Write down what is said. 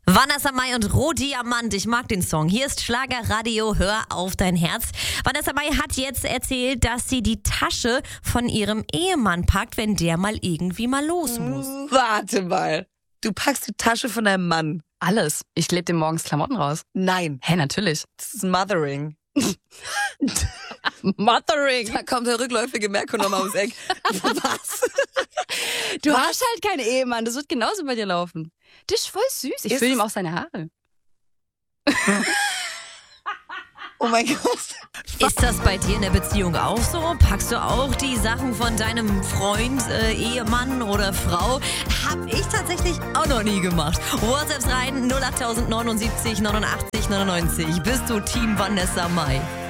Vanessa Mai und Rohdiamant, ich mag den Song. Hier ist Schlagerradio, hör auf dein Herz. Vanessa Mai hat jetzt erzählt, dass sie die Tasche von ihrem Ehemann packt, wenn der mal irgendwie mal los muss. Warte mal. Du packst die Tasche von deinem Mann. Alles. Ich klebe dem morgens Klamotten raus. Nein. Hä, natürlich. Das ist Mothering. Mothering. Da kommt der rückläufige Merkur nochmal ums Eck. Was? Du hast halt keinen Ehemann. Das wird genauso bei dir laufen. Das ist voll süß. Ich fülle ihm auch seine Haare. Oh mein Gott. Ist das bei dir in der Beziehung auch so? Packst du auch die Sachen von deinem Freund, Ehemann oder Frau? Hab ich tatsächlich auch noch nie gemacht. WhatsApps rein 08079 89 99. Bist du Team Vanessa Mai?